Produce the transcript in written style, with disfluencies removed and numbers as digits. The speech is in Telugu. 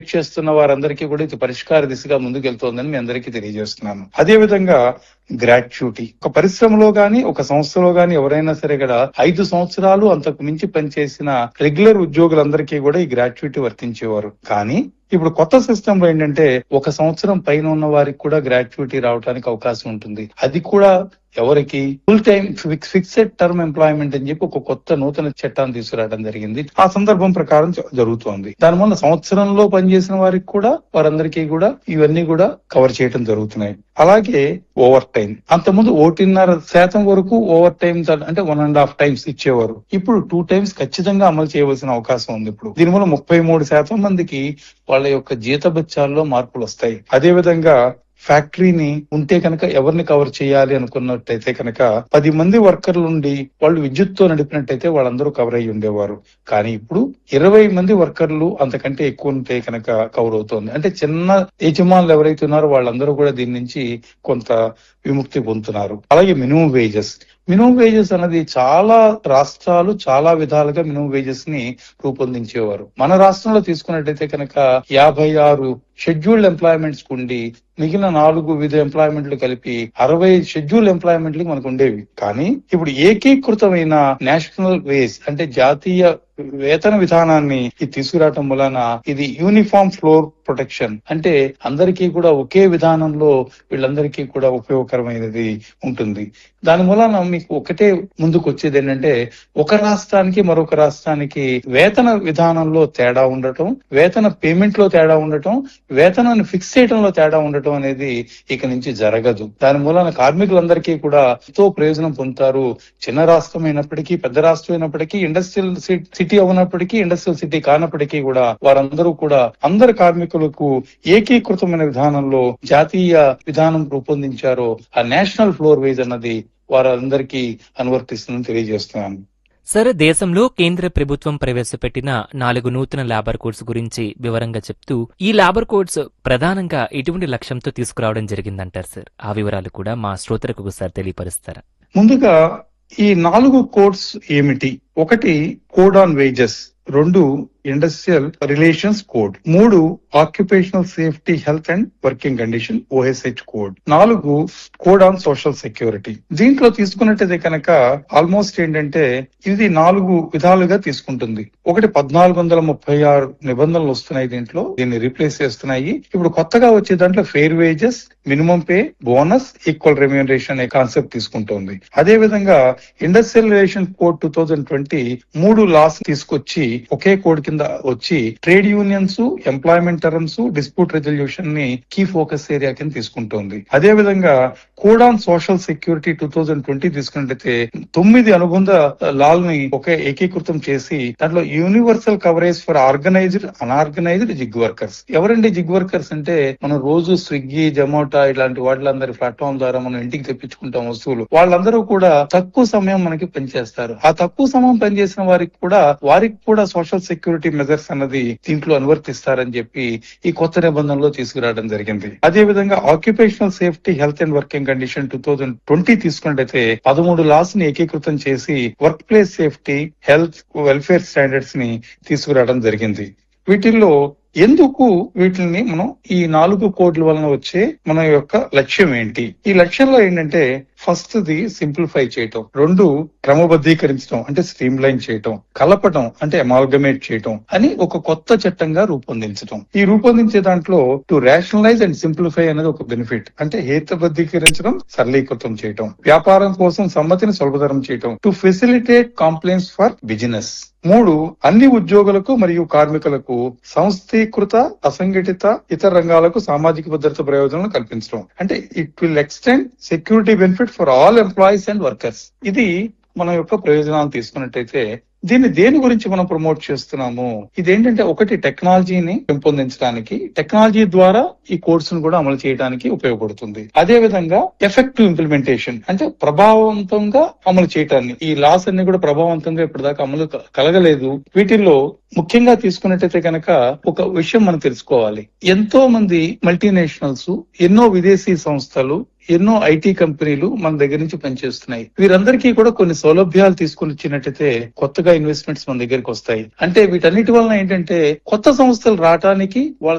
చేస్తున్న వారందరికీ కూడా ఇది పరిష్కార దిశగా ముందుకెళ్తోందని మీ అందరికీ తెలియజేస్తున్నాను. అదే విధంగా గ్రాట్యుటీ ఒక పరిశ్రమలో గాని ఒక సంస్థలో గాని ఎవరైనా సరే కూడా 5 సంవత్సరాలు అంతకు మించి పనిచేసిన రెగ్యులర్ ఉద్యోగులందరికీ కూడా ఈ గ్రాట్యుటీ వర్తించేవారు. కానీ ఇప్పుడు కొత్త సిస్టమ్ లో ఏంటంటే 1 సంవత్సరం పైన ఉన్న వారికి కూడా గ్రాట్యుటీ రావడానికి అవకాశం ఉంటుంది. అది కూడా ఎవరికి full time fixed term employment అని చెప్పి ఒక కొత్త నూతన చట్టాన్ని తీసుకురావడం జరిగింది. ఆ సందర్భం ప్రకారం జరుగుతోంది. దానివల్ల సంవత్సరంలో పనిచేసిన వారికి కూడా వారందరికీ కూడా ఇవన్నీ కూడా కవర్ చేయడం జరుగుతున్నాయి. అలాగే ఓవర్ టైం అంతకుముందు 1.5% వరకు ఓవర్ టైం అంటే 1.5 టైమ్స్ ఇచ్చేవారు. ఇప్పుడు 2 టైమ్స్ ఖచ్చితంగా అమలు చేయవలసిన అవకాశం ఉంది. ఇప్పుడు దీనివల్ల 33% మందికి వాళ్ళ యొక్క జీతభత్యాల్లో మార్పులు వస్తాయి. అదే విధంగా ఫ్యాక్టరీని ఉంటే కనుక ఎవరిని కవర్ చేయాలి అనుకున్నట్టయితే కనుక 10 మంది వర్కర్లు ఉండి వాళ్ళు విద్యుత్తో నడిపినట్టయితే వాళ్ళందరూ కవర్ అయ్యి ఉండేవారు. కానీ ఇప్పుడు 20 మంది వర్కర్లు అంతకంటే ఎక్కువ ఉంటే కనుక కవర్ అవుతోంది. అంటే చిన్న యజమానులు ఎవరైతే ఉన్నారో వాళ్ళందరూ కూడా దీని నుంచి కొంత విముక్తి పొందుతున్నారు. అలాగే మినిమం వేజెస్ అన్నది చాలా రాష్ట్రాలు చాలా విధాలుగా మినిమం వేజెస్ ని రూపొందించేవారు. మన రాష్ట్రంలో తీసుకున్నట్టయితే కనుక 56 షెడ్యూల్డ్ ఎంప్లాయ్మెంట్స్ ఉండి మిగిలిన 4 వివిధ ఎంప్లాయ్మెంట్లు కలిపి 60 షెడ్యూల్డ్ ఎంప్లాయ్మెంట్లు మనకు ఉండేవి. కానీ ఇప్పుడు ఏకీకృతమైన నేషనల్ వేజ్ అంటే జాతీయ వేతన విధానాన్ని తీసుకురావటం వలన ఇది యూనిఫామ్ ఫ్లోర్ ప్రొటెక్షన్ అంటే అందరికీ కూడా ఒకే విధానంలో వీళ్ళందరికీ కూడా ఉపయోగకరమైనది ఉంటుంది. దాని వలన మీకు ఒకటే ముందుకు వచ్చేది ఏంటంటే ఒక రాష్ట్రానికి మరొక రాష్ట్రానికి వేతన విధానంలో తేడా ఉండటం, వేతన పేమెంట్ లో తేడా ఉండటం, వేతనాన్ని ఫిక్స్ చేయడంలో తేడా ఉండటం అనేది ఇక నుంచి జరగదు. దాని మూలన కార్మికులందరికీ కూడా ఎంతో ప్రయోజనం పొందుతారు. చిన్న రాష్ట్రం అయినప్పటికీ పెద్ద రాష్ట్రం అయినప్పటికీ ఇండస్ట్రియల్ సిటీ అవునప్పటికీ ఇండస్ట్రియల్ సిటీ కానప్పటికీ కూడా వారందరూ కూడా అందరు కార్మికులకు ఏకీకృతమైన విధానంలో జాతీయ విధానం రూపొందించారో ఆ నేషనల్ ఫ్లోర్ వేజ్ అన్నది వారందరికీ అనువర్తిస్తుందని తెలియజేస్తున్నాను. సర్, దేశంలో కేంద్ర ప్రభుత్వం ప్రవేశపెట్టిన 4 నూతన లేబర్ కోడ్స్ గురించి వివరంగా చెప్తూ ఈ లేబర్ కోడ్స్ ప్రధానంగా ఎటువంటి లక్ష్యంతో తీసుకురావడం జరిగిందంటారు సార్? ఆ వివరాలు కూడా మా శ్రోతలకు ఒకసారి తెలియపరుస్తారా? ముందుగా ఈ 4 కోడ్స్ ఏమిటి? 1 code on wages, 2 industrial relations code, 3 occupational safety health and working condition OSH code, 4 code on social security. దీంట్లో తీసుకున్నట్టయితే కనుక ఆల్మోస్ట్ ఏంటంటే ఇది 4 విధాలుగా తీసుకుంటుంది. 1436 నిబంధనలు వస్తున్నాయి దీంట్లో, దీన్ని రీప్లేస్ చేస్తున్నాయి. ఇప్పుడు కొత్తగా వచ్చే దాంట్లో fair wages, minimum pay, bonus, equal remuneration అనే కాన్సెప్ట్ తీసుకుంటోంది. అదే విధంగా ఇండస్ట్రియల్ రిలేషన్ కోడ్ 2020 3 లాస్ తీసుకొచ్చి ఒకే కోడ్ కింద వచ్చి trade unions, employment terms, dispute resolution ని కీ ఫోకస్ ఏరియా కింద తీసుకుంటోంది. అదే విధంగా కోడ్ ఆన్ సోషల్ సెక్యూరిటీ 2020 తీసుకున్నట్టయితే 9 అనుబంధ లాల్ని ఒకే ఏకీకృతం చేసి దాంట్లో universal coverage for organised, unorganised zig workers. ఎవరండి జిగ్ వర్కర్స్ అంటే మనం రోజు స్విగ్గీ, జొమాటో ఇలాంటి వాటిలందరి ప్లాట్ఫామ్ ద్వారా మనం ఇంటికి తెప్పించుకుంటాం వస్తువులు. వాళ్ళందరూ కూడా తక్కువ సమయం మనకి పనిచేస్తారు. ఆ తక్కువ సమయం పనిచేసిన వారికి కూడా సోషల్ సెక్యూరిటీ మెజర్స్ అన్నది దీంట్లో అనువర్తిస్తారని చెప్పి ఈ కొత్త నిబంధనలో తీసుకురావడం జరిగింది. అదే విధంగా occupational safety health and working condition 2020 తీసుకున్నట్టయితే 13 లాస్ ని ఏకీకృతం చేసి work place safety, health, welfare standards ని తీసుకురావడం జరిగింది. వీటిల్లో ఎందుకు వీటిని మనం ఈ 4 కోడ్ల వలన వచ్చే మన యొక్క లక్ష్యం ఏంటి? ఈ లక్ష్యంలో ఏంటంటే ఫస్ట్ ది సింప్లిఫై చేయటం, 2 క్రమబద్ధీకరించడం అంటే స్ట్రీమ్ లైన్ చేయటం, కలపటం అంటే అమాల్గమేట్ చేయటం అని ఒక కొత్త చట్టంగా రూపొందించడం. ఈ రూపొందించే దాంట్లో టు రేషనలైజ్ అండ్ సింప్లిఫై అనేది ఒక బెనిఫిట్. అంటే హేతుబద్ధీకరించడం, సరళీకృతం చేయటం, వ్యాపారం కోసం సమ్మతిని సులభతరం చేయటం, to facilitate complaints for business. 3 అన్ని ఉద్యోగులకు మరియు కార్మికులకు సంస్థీకృత, అసంఘటిత ఇతర రంగాలకు సామాజిక భద్రత ప్రయోజనాలను కల్పించడం. అంటే it will extend security benefit for all employees and workers. ఇది మన యొక్క ప్రయోజనాలు తీసుకున్నట్టయితే దీన్ని దేని గురించి మనం ప్రమోట్ చేస్తున్నాము? ఇదేంటంటే ఒకటి టెక్నాలజీని పెంపొందించడానికి, టెక్నాలజీ ద్వారా ఈ కోర్సును కూడా అమలు చేయడానికి ఉపయోగపడుతుంది. అదే విధంగా ఎఫెక్టివ్ ఇంప్లిమెంటేషన్ అంటే ప్రభావవంతంగా అమలు చేయటాన్ని. ఈ లాస్ అన్ని కూడా ప్రభావవంతంగా ఇప్పటిదాకా అమలు కలగలేదు. వీటిల్లో ముఖ్యంగా తీసుకున్నట్టయితే కనుక ఒక విషయం మనం తెలుసుకోవాలి. ఎంతో మంది మల్టీనేషనల్స్, ఎన్నో విదేశీ సంస్థలు ఎన్నో ఐటీ కంపెనీలు మన దగ్గర నుంచి పనిచేస్తున్నాయి. వీరందరికీ కూడా కొన్ని సౌలభ్యాలు తీసుకుని వచ్చినట్టయితే కొత్తగా ఇన్వెస్ట్మెంట్స్ మన దగ్గరికి వస్తాయి. అంటే వీటన్నిటి వలన ఏంటంటే కొత్త సంస్థలు రావడానికి వాళ్ళ